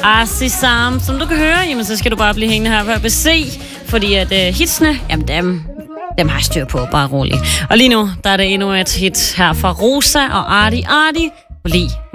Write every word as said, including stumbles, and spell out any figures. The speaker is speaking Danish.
Arsi Sam. Som du kan høre, jamen, så skal du bare blive hængende her på A B C, fordi at uh, hitsene, jamen dem, dem har jeg styr på, bare roligt. Og lige nu, der er det endnu et hit her fra Rosa og Arti Arti. Lige